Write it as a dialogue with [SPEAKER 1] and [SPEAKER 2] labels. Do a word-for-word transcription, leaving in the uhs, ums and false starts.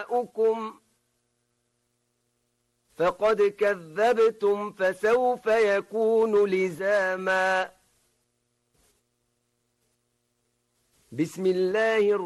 [SPEAKER 1] أبناؤكم فقد كذبتم فسوف يكون لزاما. بسم الله